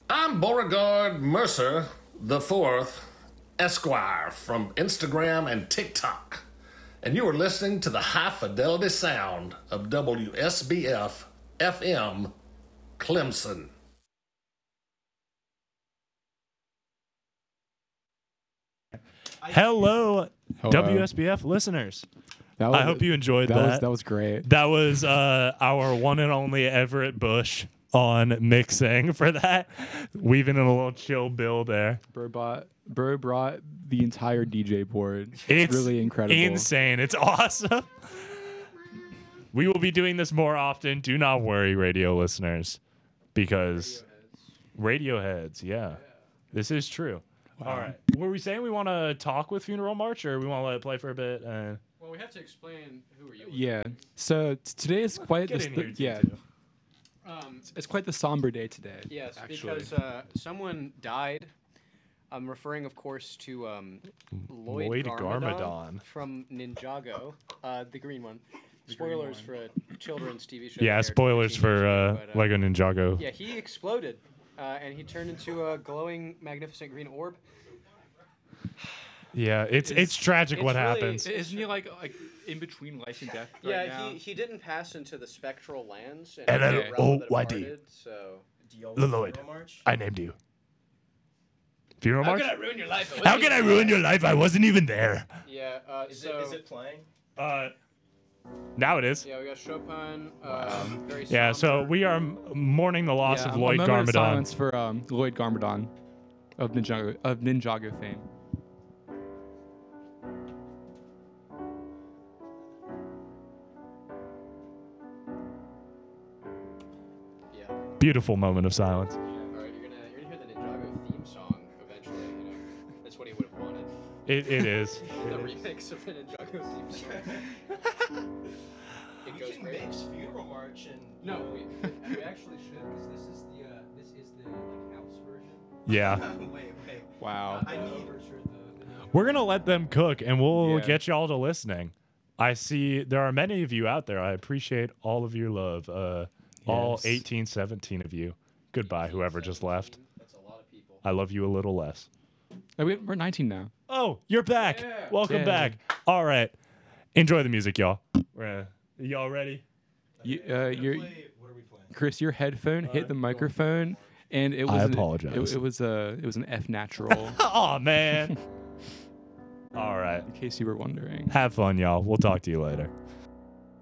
I'm Beauregard Mercer the Fourth, Esquire from Instagram and TikTok, and you are listening to the high fidelity sound of WSBF FM Clemson. Hello, WSBF listeners. I hope you enjoyed that. That was great. That was our one and only Everett Bush on mixing for that. Weaving in a little chill bill there. Bro brought the entire DJ board. It's really incredible. Insane. It's awesome. We will be doing this more often. Do not worry, radio listeners, because Radioheads, yeah. This is true. Wow. All right. Were we saying we want to talk with Funeral March, or we want to let it play for a bit? Well, we have to explain who are you. Yeah. So today is quite It's quite the somber day today. Yes, actually. because someone died. I'm referring, of course, to Lloyd Garmadon from Ninjago, the green one. Spoilers for a children's TV show. Yeah, spoilers for Lego Ninjago. Yeah, he exploded, and he turned into a glowing, magnificent green orb. Yeah, it's tragic what really- happens. Isn't he like in between life and death? Yeah, right now? he didn't pass into the spectral lands. And then- the realm oh, that YD. parted, so. Lloyd, I named you. Funeral March? How could I ruin your life? How can I ruin your life? I wasn't even there. Yeah. Is it playing? Now it is. Yeah, we got Chopin. Very Yeah, so somber. we are mourning the loss of a Lloyd moment of Garmadon. silence for Lloyd Garmadon of Ninjago fame. Yeah. Beautiful moment of silence. All right, you're gonna hear the Ninjago theme song eventually. You know, that's what he would have wanted. It is. The remix of the Ninjago theme song. It We goes can great. mix Funeral March and No, we actually should because this is the like house version. Yeah. wait. Wow. I need We're going to let them cook, and we'll Yeah. get y'all to listening. I see there are many of you out there. I appreciate all of your love. All Yes. 18, 17 of you. Goodbye, whoever just left. That's a lot of people. I love you a little less. We're 19 now. Oh, you're back. Yeah. Welcome Yeah. back. All right. Enjoy the music, y'all. Y'all ready? You're what are we playing? Chris, your headphone hit the microphone, and it was. apologize. It was an F natural. Oh, man. All right. In case you were wondering. Have fun, y'all. We'll talk to you later.